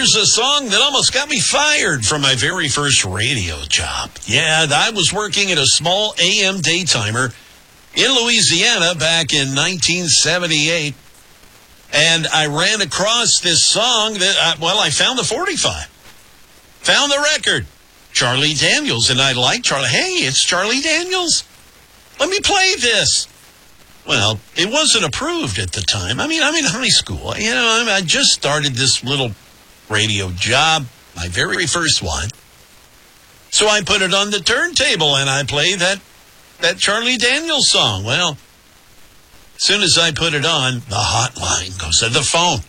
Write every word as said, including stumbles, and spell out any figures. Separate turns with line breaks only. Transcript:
Here's a song that almost got me fired from my very first radio job. Yeah, I was working at a small A M daytimer in Louisiana back in nineteen seventy-eight. And I ran across this song that, uh, well, I found the forty-five. Found the record. Charlie Daniels. And I like Charlie. Hey, it's Charlie Daniels. Let me play this. Well, it wasn't approved at the time. I mean, I'm in high school. You know, I just started this little radio job, my very first one. So I put it on the turntable and I played that, that Charlie Daniels song. Well, as soon as I put it on, the hotline goes to the phone.